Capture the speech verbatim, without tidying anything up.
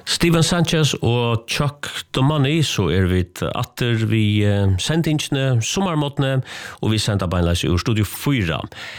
Steven Sanchez og Chuck Domani, så er vi atter vi uh, sendingsne, sommermåttene, og vi sender beinleis ur Studio fyra.